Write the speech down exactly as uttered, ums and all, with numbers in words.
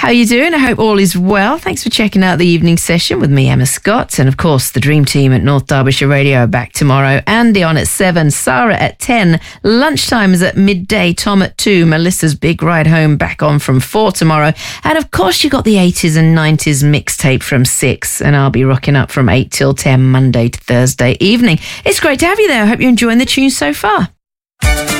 How are you doing? I hope all is well. Thanks for checking out the evening session with me, Emma Scott. And of course, the Dream Team at North Derbyshire Radio are back tomorrow. Andy on at seven, Sarah at ten. Lunchtime is at midday, Tom at two. Melissa's Big Ride Home back on from four tomorrow. And of course, you got the eighties and nineties mixtape from six. And I'll be rocking up from eight till ten, Monday to Thursday evening. It's great to have you there. I hope you're enjoying the tunes so far.